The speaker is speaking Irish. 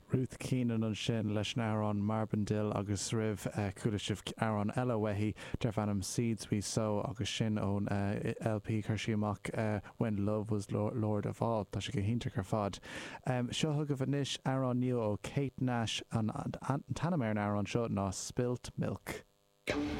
Ruth Keenan an sin leis an Aaron Marbandil agus rih cúlaisih Aaron eile wehí der bhanam Seeds We Sow agus sin ón LP chuirsiúach When Love Was Lord of All tá sé go hinnta gur fad. Seo thug go bhanis Aaron Neo ó Kate Nash an tanamar an Aaron seo ná Spilt Milk.